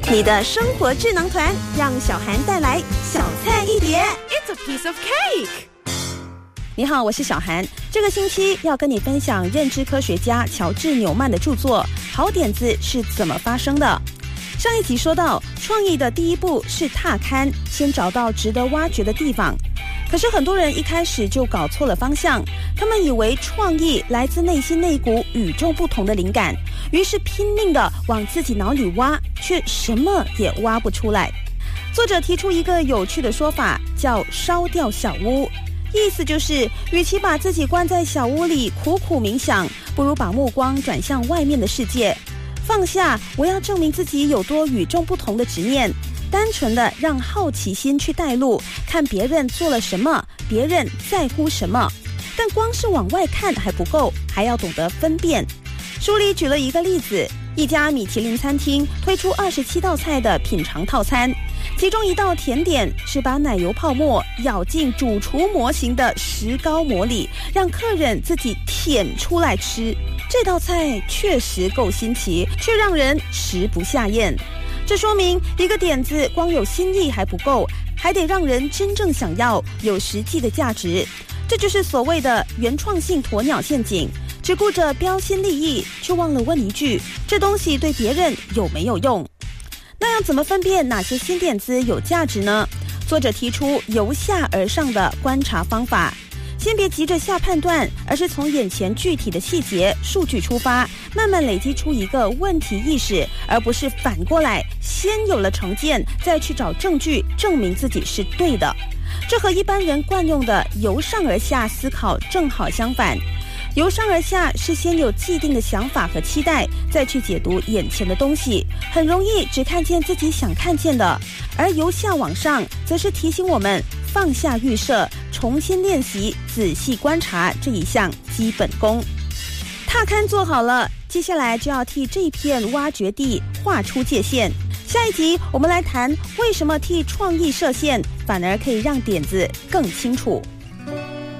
你的生活智囊团，让小涵带来小菜一碟。 It's a piece of cake。 你好，我是小涵。这个星期要跟你分享认知科学家乔治纽曼的著作《好点子是怎么发生的》。上一集说到，创意的第一步是踏勘，先找到值得挖掘的地方。可是很多人一开始就搞错了方向，他们以为创意来自内心那股与众不同的灵感，于是拼命地往自己脑里挖，却什么也挖不出来。作者提出一个有趣的说法，叫烧掉小屋。意思就是，与其把自己关在小屋里苦苦冥想，不如把目光转向外面的世界，放下我要证明自己有多与众不同的执念，单纯的让好奇心去带路，看别人做了什么，别人在乎什么。但光是往外看还不够，还要懂得分辨。书里举了一个例子，一家米其林餐厅推出27道菜的品尝套餐，其中一道甜点是把奶油泡沫舀进主厨模型的石膏模里，让客人自己舔出来吃。这道菜确实够新奇，却让人食不下咽。这说明一个点子光有新意还不够，还得让人真正想要，有实际的价值。这就是所谓的原创性鸵鸟陷阱，只顾着标新立异，却忘了问一句，这东西对别人有没有用？那要怎么分辨哪些新点子有价值呢？作者提出由下而上的观察方法，先别急着下判断，而是从眼前具体的细节、数据出发，慢慢累积出一个问题意识，而不是反过来先有了成见，再去找证据证明自己是对的。这和一般人惯用的由上而下思考正好相反。由上而下是先有既定的想法和期待，再去解读眼前的东西，很容易只看见自己想看见的。而由下往上则是提醒我们放下预设，重新练习仔细观察这一项基本功。踏勘做好了，接下来就要替这片挖掘地画出界限。下一集我们来谈为什么替创意设限反而可以让点子更清楚。